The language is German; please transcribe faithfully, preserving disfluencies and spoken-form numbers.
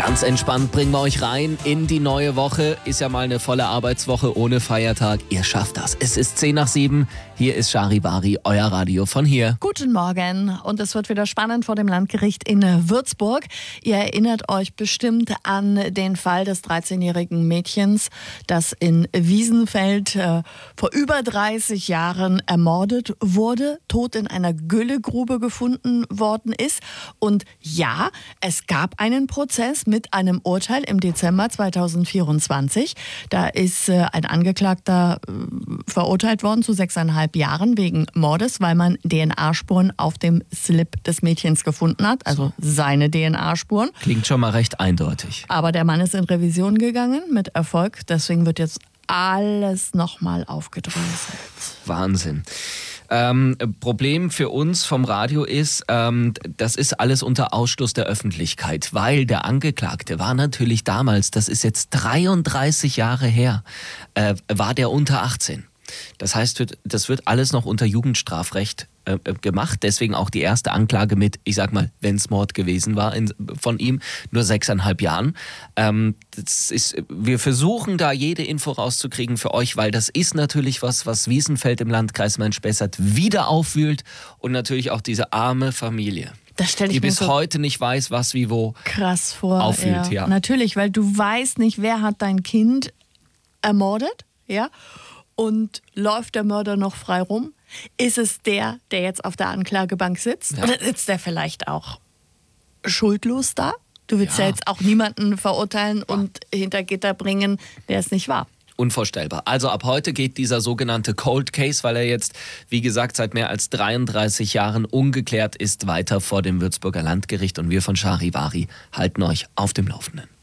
Ganz entspannt bringen wir euch rein in die neue Woche. Ist ja mal eine volle Arbeitswoche ohne Feiertag. Ihr schafft das. Es ist zehn nach sieben. Hier ist Charivari, euer Radio von hier. Guten Morgen. Und es wird wieder spannend vor dem Landgericht in Würzburg. Ihr erinnert euch bestimmt an den Fall des dreizehnjährigen Mädchens, das in Wiesenfeld äh, vor über dreißig Jahren ermordet wurde, tot in einer Güllegrube gefunden worden ist. Und ja, es gab einen Prozess mit einem Urteil im Dezember zweitausendvierundzwanzig. Da ist äh, ein Angeklagter äh, verurteilt worden zu sechseinhalb Jahren wegen Mordes, weil man D N A-Spuren auf dem Slip des Mädchens gefunden hat, also seine D N A-Spuren. Klingt schon mal recht eindeutig. Aber der Mann ist in Revision gegangen mit Erfolg, deswegen wird jetzt alles nochmal aufgedröselt. Wahnsinn. Ähm, Problem für uns vom Radio ist, ähm, das ist alles unter Ausschluss der Öffentlichkeit, weil der Angeklagte war natürlich damals, das ist jetzt dreiunddreißig Jahre her, äh, war der unter achtzehn. Das heißt, das wird alles noch unter Jugendstrafrecht äh, gemacht. Deswegen auch die erste Anklage mit, ich sag mal, wenn es Mord gewesen war in, von ihm, nur sechseinhalb Jahren. Ähm, das ist, wir versuchen da jede Info rauszukriegen für euch, weil das ist natürlich was, was Wiesenfeld im Landkreis Main-Spessart wieder aufwühlt und natürlich auch diese arme Familie. Das stell ich die mir bis so heute nicht weiß, was wie wo krass vor. auffühlt. Ja. Ja. Natürlich, weil du weißt nicht, wer hat dein Kind ermordet, ja? Und läuft der Mörder noch frei rum? Ist es der, der jetzt auf der Anklagebank sitzt? Ja. Oder sitzt der vielleicht auch schuldlos da? Du willst ja, Ja. jetzt auch niemanden verurteilen und hinter Gitter bringen, der es nicht war. Unvorstellbar. Also ab heute geht dieser sogenannte Cold Case, weil er jetzt, wie gesagt, seit mehr als dreiunddreißig Jahren ungeklärt ist, weiter vor dem Würzburger Landgericht. Und wir von Charivari halten euch auf dem Laufenden.